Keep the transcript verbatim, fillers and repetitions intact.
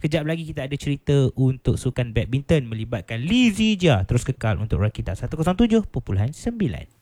Kejap lagi kita ada cerita untuk sukan badminton melibatkan Lee Zijia. Terus kekal untuk Rakita seratus tujuh perpuluhan sembilan.